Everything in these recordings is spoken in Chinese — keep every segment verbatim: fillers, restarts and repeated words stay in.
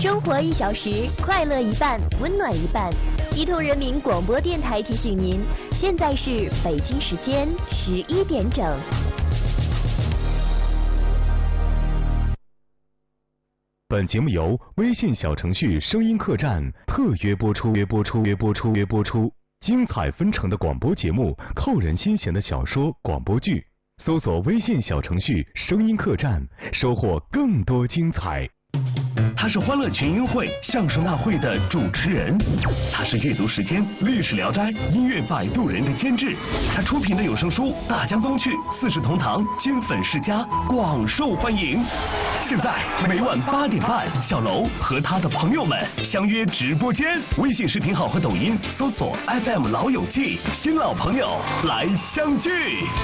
生活一小时，快乐一半，温暖一半。一通人民广播电台提醒您，现在是北京时间十一点整。 本节目由微信小程序声音客栈特约播出，约播出，约播出，约播出。精彩纷呈的广播节目，扣人心弦的小说、广播剧，搜索微信小程序声音客栈，收获更多精彩。 他是欢乐群英会相声大会的主持人，他是阅读时间历史聊斋音乐摆渡人的监制，他出品的有声书《大江东去》《四世同堂》金粉世家广受欢迎。现在每晚八点半，小楼和他的朋友们相约直播间，微信视频号和抖音搜索 F M 老友记，新老朋友来相聚。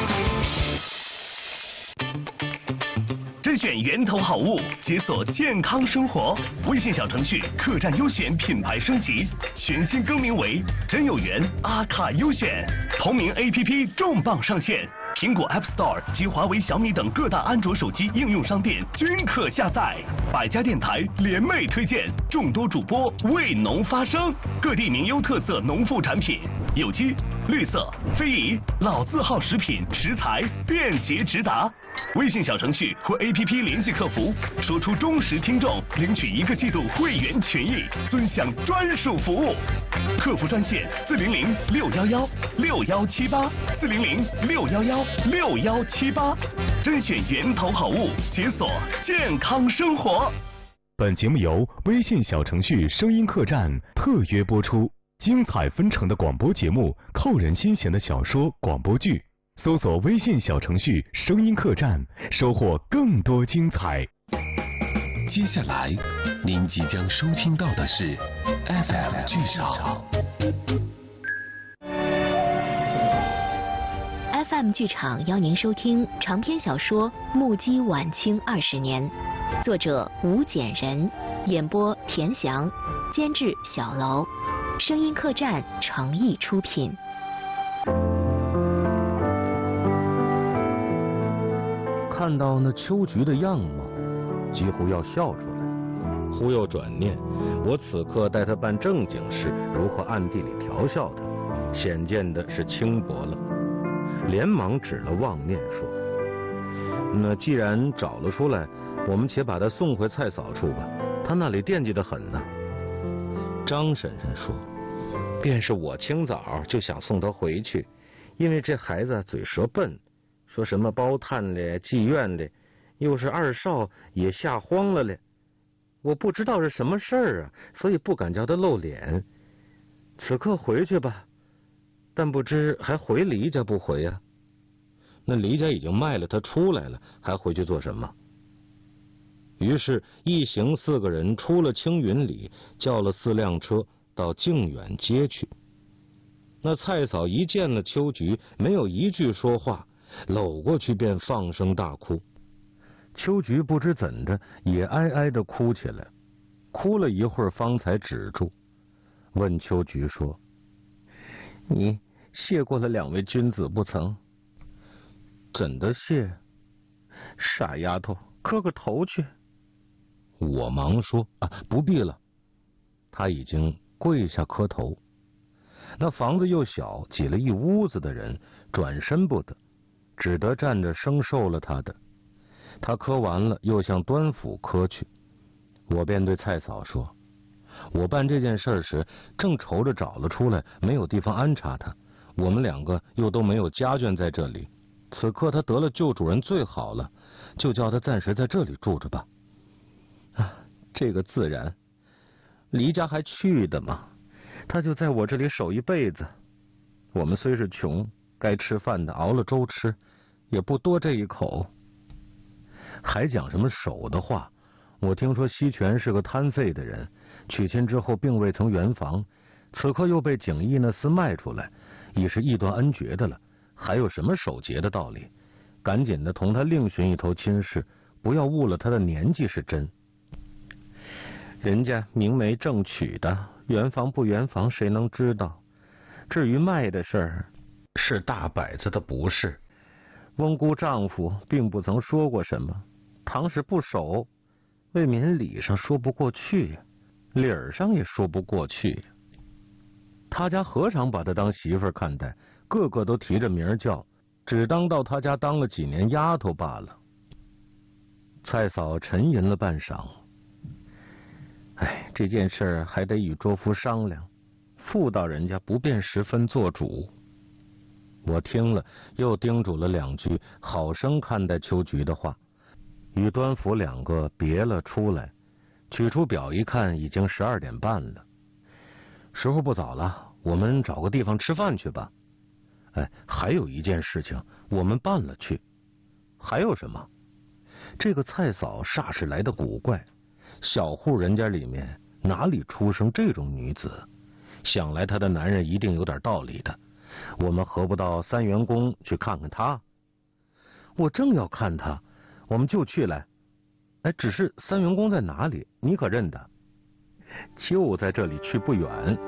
甄选源头好物，解锁健康生活。微信小程序客栈优选品牌升级，全新更名为真有缘阿卡优选。同名 A P P 重磅上线，苹果 App Store 及华为、小米等各大安卓手机应用商店均可下载。百家电台联袂推荐，众多主播为农发声，各地名优特色农副产品，有机、绿色、非遗、老字号食品食材便捷直达。微信小程序或 A P P 联系客服，说出忠实听众，领取一个季度会员权益，尊享专属服务。客服专线四零零六幺幺六幺七八四零零六幺幺六幺七八，甄选源头好物，解锁健康生活。 本节目由微信小程序声音客栈特约播出，精彩纷呈的广播节目，扣人心弦的小说、广播剧。搜索微信小程序声音客栈，收获更多精彩。 接下来您即将收听到的是 F M 剧场。 F M 剧场邀您收听长篇小说《目击晚清二十年》，作者吴简人，演播田翔，监制小楼，声音客栈诚意出品。 看到那秋菊的样貌，几乎要笑出来。忽又转念，我此刻带他办正经事，如何暗地里调笑他，显见的是轻薄了。连忙指了望念说：“那既然找了出来，我们且把他送回蔡嫂处吧，他那里惦记得很呢。”张婶婶说：“便是我清早就想送他回去，因为这孩子嘴舌笨。说什么包探嘞、妓院嘞，又是二少也吓慌了嘞。我不知道是什么事儿啊，所以不敢叫他露脸。此刻回去吧，但不知还回黎家不回啊？那黎家已经卖了他出来了，还回去做什么？”于是，一行四个人出了青云里，叫了四辆车到靖远街去。那蔡嫂一见了秋菊，没有一句说话。搂过去便放声大哭，秋菊不知怎的也哀哀的哭起来，哭了一会儿方才止住，问秋菊说：“你谢过了两位君子不曾？”“怎的谢？傻丫头，磕个头去。”我忙说：“啊，不必了。”他已经跪下磕头。那房子又小，挤了一屋子的人，转身不得，只得站着生受了他的。他磕完了，又向端府磕去。我便对蔡嫂说：“我办这件事时，正愁着找了出来，没有地方安插他。我们两个又都没有家眷在这里。此刻他得了旧主人最好了，就叫他暂时在这里住着吧。”啊，这个自然，离家还去的嘛，他就在我这里守一辈子。我们虽是穷，该吃饭的熬了粥吃，也不多这一口。还讲什么守的话？我听说西泉是个贪废的人，娶亲之后并未曾圆房，此刻又被景义那厮卖出来，已是义断恩绝的了，还有什么守节的道理？赶紧的同他另寻一头亲事，不要误了他的年纪是真。人家明媒正娶的，圆房不圆房谁能知道？至于卖的事儿，是大摆子的不是。翁姑丈夫并不曾说过什么，倘使不守，未免礼上说不过去呀。 理儿上也说不过去。他家和尚把他当媳妇儿看待，个个都提着名叫，只当到他家当了几年丫头罢了。蔡嫂沉吟了半晌，哎，这件事还得与卓夫商量，妇道人家不便十分做主。我听了，又叮嘱了两句，好生看待秋菊的话，与端府两个别了出来，取出表一看，已经十二点半了。时候不早了，我们找个地方吃饭去吧。哎，还有一件事情，我们办了去。还有什么？这个蔡嫂煞是来的古怪，小户人家里面哪里出生这种女子？想来她的男人一定有点道理的。我们何不到三元宫去看看她？我正要看她，我们就去来。哎，只是三元宫在哪里？你可认得？就在这里，去不远。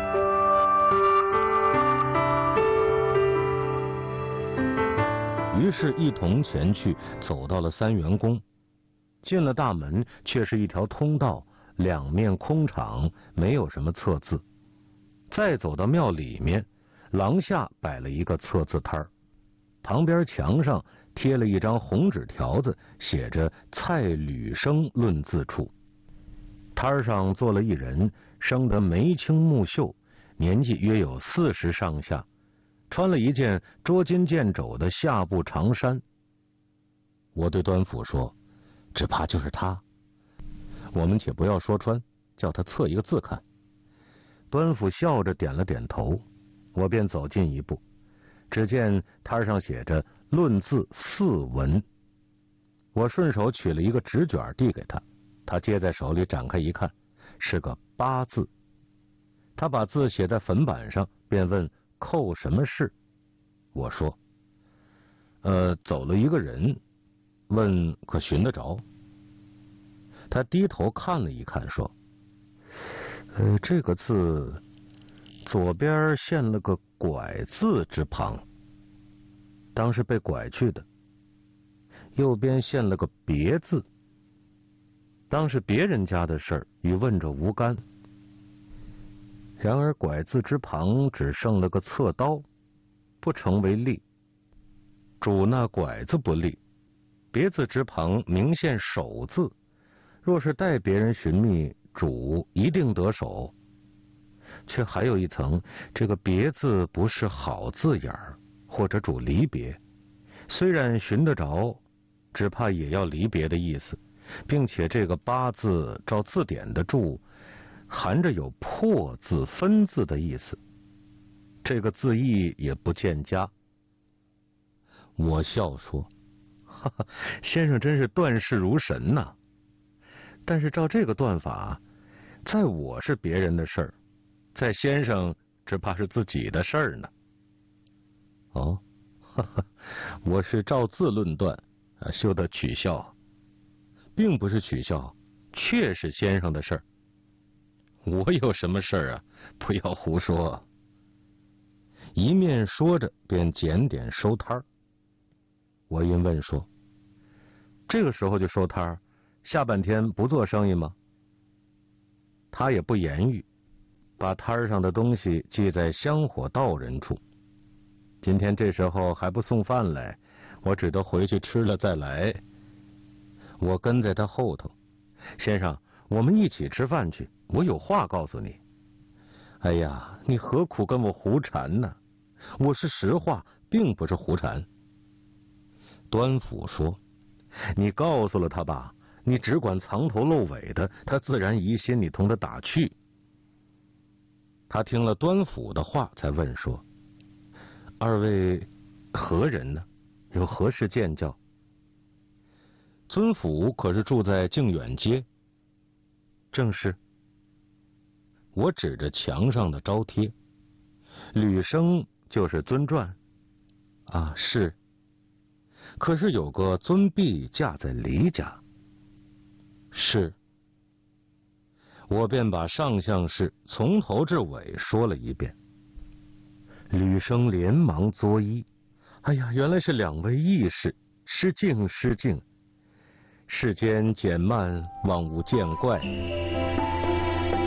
于是，一同前去，走到了三元宫。进了大门，却是一条通道，两面空场，没有什么册字。再走到庙里面，廊下摆了一个册字摊儿，旁边墙上贴了一张红纸条子，写着蔡吕生论字处。摊上坐了一人，生得眉清目秀，年纪约有四十上下，穿了一件捉襟见肘的下布长衫。我对端府说，只怕就是他。我们且不要说穿，叫他测一个字看。端府笑着点了点头，我便走近一步，只见摊上写着论字四文。我顺手取了一个纸卷递给他，他接在手里展开一看，是个八字。他把字写在粉板上，便问扣什么事。我说呃，走了一个人，问可寻得着。他低头看了一看，说呃，这个字左边现了个拐字之旁，当是被拐去的；右边现了个别字，当是别人家的事儿，与问者无干。然而拐字之旁只剩了个侧刀，不成为利，主那拐字不利；别字之旁明现手字，若是待别人寻觅，主一定得手。却还有一层，这个别字不是好字眼儿，或者主离别，虽然寻得着，只怕也要离别的意思，并且这个八字照字典的注，含着有破字分字的意思，这个字义也不见佳。我笑说，哈哈，先生真是断事如神呐、啊！但是照这个断法，在我是别人的事儿，在先生只怕是自己的事儿呢。哦，哈哈，我是照字论断，啊，休得取笑，并不是取笑，确是先生的事儿。我有什么事儿啊？不要胡说。一面说着，便检点收摊儿。我因问说，这个时候就收摊儿，下半天不做生意吗？他也不言语，把摊上的东西记在香火道人处。今天这时候还不送饭来，我只得回去吃了再来。我跟在他后头，先生，我们一起吃饭去，我有话告诉你。哎呀，你何苦跟我胡缠呢？我是实话，并不是胡缠。端府说，你告诉了他吧，你只管藏头露尾的，他自然疑心你同他打趣。他听了端府的话，才问说，二位何人呢？有何事见教？尊府可是住在靖远街？正是。我指着墙上的招贴，吕生就是尊传。啊，是。可是有个尊婢嫁在黎家。是。我便把上相事从头至尾说了一遍。吕生连忙作揖，哎呀，原来是两位义士，失敬失敬。世间简慢，望勿见怪。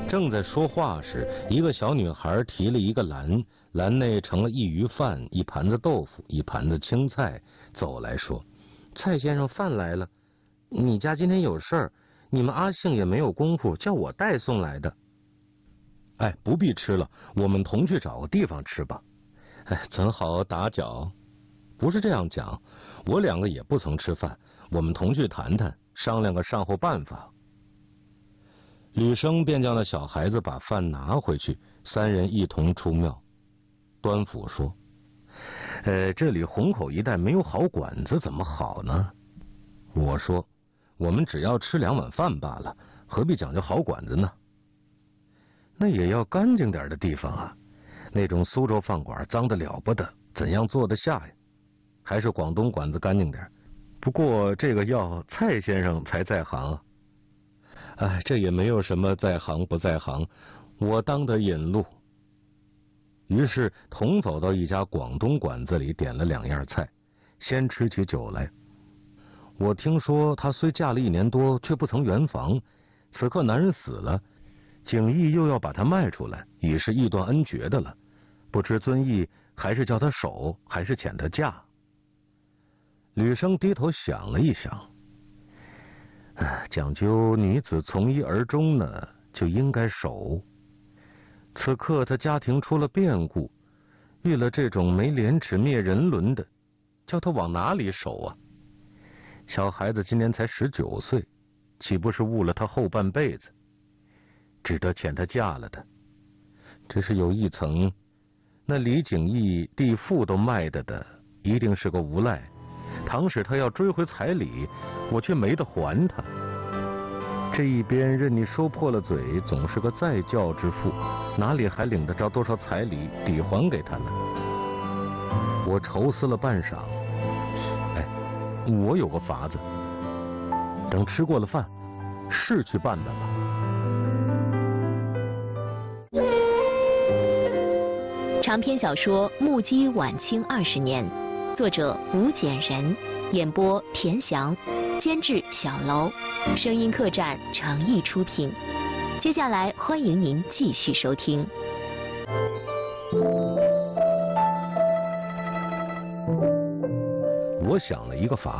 正在说话时，一个小女孩提了一个篮，篮内盛了一鱼饭、一盘子豆腐、一盘子青菜，走来说：“蔡先生，饭来了。你家今天有事儿，你们阿杏也没有功夫，叫我代送来的。”哎，不必吃了，我们同去找个地方吃吧。哎，怎好打搅？不是这样讲，我两个也不曾吃饭，我们同去谈谈，商量个善后办法。吕生便叫那小孩子把饭拿回去，三人一同出庙。端府说：“呃，这里虹口一带没有好馆子，怎么好呢？”我说：“我们只要吃两碗饭罢了，何必讲究好馆子呢？”那也要干净点的地方啊，那种苏州饭馆脏得了不得，怎样坐得下呀？还是广东馆子干净点。不过这个要蔡先生才在行啊。哎，这也没有什么在行不在行，我当得引路。于是同走到一家广东馆子里，点了两样菜，先吃起酒来。我听说他虽嫁了一年多，却不曾圆房，此刻男人死了，景义又要把他卖出来，已是义断恩绝的了。不知尊义还是叫他守，还是遣他嫁？吕生低头想了一想，讲究女子从一而终呢，就应该守。此刻他家庭出了变故，遇了这种没廉耻灭人伦的，叫他往哪里守啊？小孩子今年才十九岁，岂不是误了他后半辈子？只得遣他嫁了的。只是有一层，那李景义地父都卖的的，一定是个无赖。倘使他要追回彩礼，我却没得还他。这一边任你说破了嘴，总是个再教之妇，哪里还领得着多少彩礼抵还给他呢？我愁思了半晌，哎，我有个法子，等吃过了饭，是去办办吧。 长篇小说《目击晚清二十年》，作者吴简人，演播田翔，监制小楼，声音客栈诚意出品。接下来欢迎您继续收听。 我想了一个法